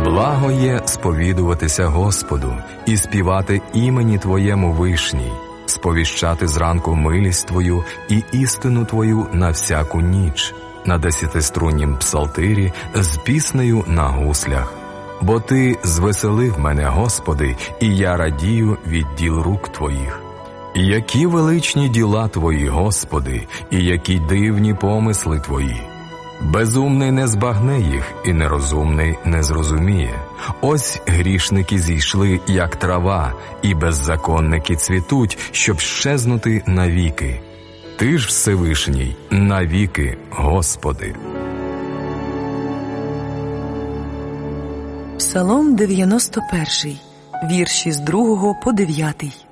Благо є сповідуватися Господу і співати імені Твоєму вишній, сповіщати зранку милість Твою і істину Твою на всяку ніч, на 10-струннім псалтирі з піснею на гуслях. Бо Ти звеселив мене, Господи, і я радію від діл рук Твоїх. І які величні діла Твої, Господи, і які дивні помисли Твої! Безумний не збагне їх, і нерозумний не зрозуміє. Ось грішники зійшли, як трава, і беззаконники цвітуть, щоб щезнути навіки. Ти ж, Всевишній, навіки, Господи. Псалом 91, вірші з 2 по 9.